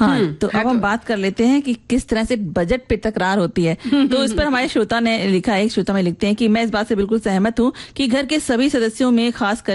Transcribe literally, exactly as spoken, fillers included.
हाँ, तो अब हम बात कर लेते हैं कि किस तरह से बजट पे तकरार होती है। तो इस पर हमारे श्रोता ने लिखा है, एक श्रोता में लिखते हैं कि मैं इस बात से बिल्कुल सहमत हूँ कि घर के सभी सदस्यों में खास कर